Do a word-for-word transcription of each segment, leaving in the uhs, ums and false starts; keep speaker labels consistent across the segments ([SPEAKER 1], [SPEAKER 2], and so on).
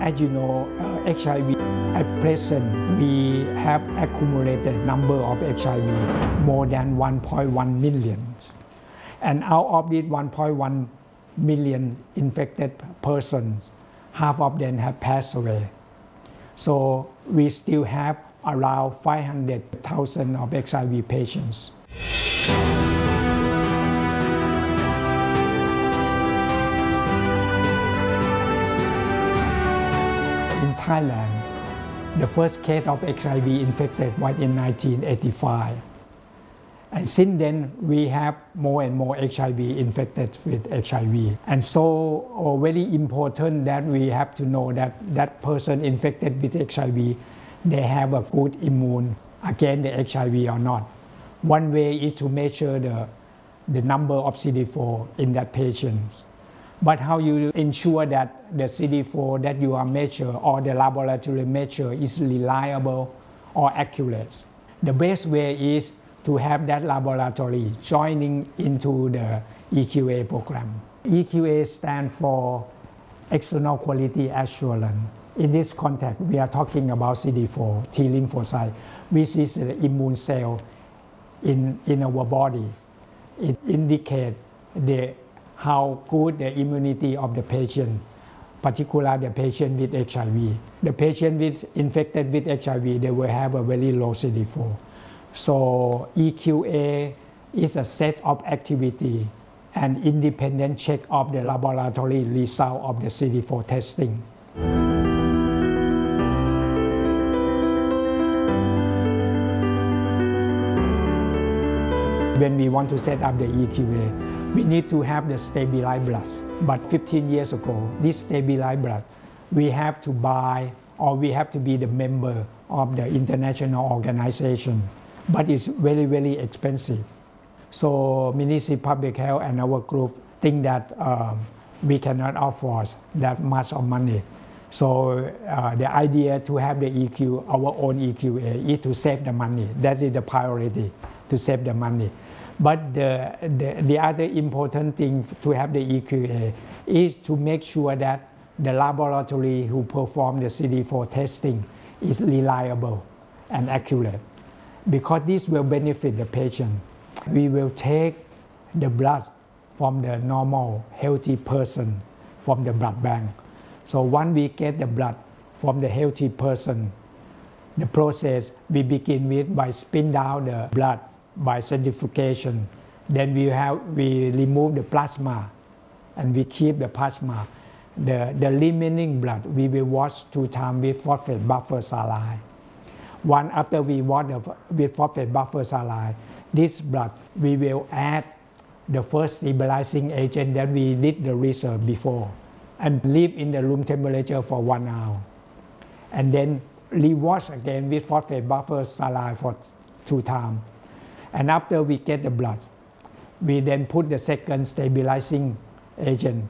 [SPEAKER 1] as you know, uh, H I V at present we have accumulated number of H I V more than one point one million, and out of these one point one million infected persons, half of them have passed away. So we still have around five hundred thousand of H I V patients. In Thailand, the first case of H I V infected was in nineteen eighty-five. And since then, we have more and more H I V infected with H I V. And so, oh, very important that we have to know that that person infected with H I V, they have a good immune against the H I V or not. One way is to measure the, the number of C D four in that patient. But how you ensure that the C D four that you are measuring or the laboratory measure is reliable or accurate? The best way is to have that laboratory joining into the E Q A program. E Q A stands for External Quality Assurance. In this context, we are talking about C D four, T lymphocyte, which is the immune cell in, in our body. It indicates the how good the immunity of the patient, particularly the patient with H I V. The patient with infected with H I V, they will have a very low C D four. So E Q A is a set of activity and independent check of the laboratory result of the C D four testing. When we want to set up the E Q A, we need to have the stabilized blood. But fifteen years ago, this stabilized blood, we have to buy or we have to be the member of the international organization. But it's very, very expensive. So Ministry of Public Health and our group think that um, we cannot afford that much of money. So uh, the idea to have the E Q, our own E Q A, is to save the money. That is the priority, to save the money. But the, the, the other important thing to have the E Q A is to make sure that the laboratory who perform the C D four testing is reliable and accurate, because this will benefit the patient. We will take the blood from the normal healthy person from the blood bank. So once we get the blood from the healthy person, the process we begin with by spin down the blood by centrifugation. Then we have we remove the plasma and we keep the plasma. The, the remaining blood we will wash two times with phosphate buffer saline. One after we wash the, with phosphate buffer saline, this blood we will add the first stabilizing agent that we did the research before and leave in the room temperature for one hour. And then rewash again with phosphate buffer saline for two times. And after we get the blood, we then put the second stabilizing agent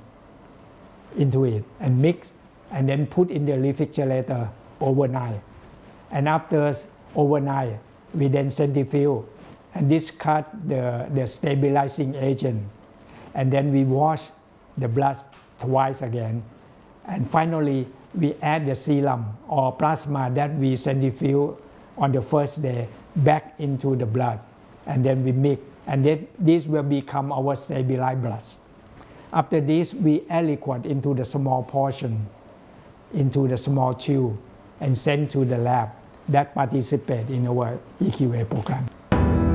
[SPEAKER 1] into it and mix and then put in the refrigerator overnight. And after overnight, we then centrifuge and discard the, the stabilizing agent. And then we wash the blood twice again. And finally, we add the serum or plasma that we centrifuge on the first day back into the blood. And then we mix, and then this will become our stabilized blood. After this, we add liquid into the small portion, into the small tube, and send to the lab that participate in our E Q A program.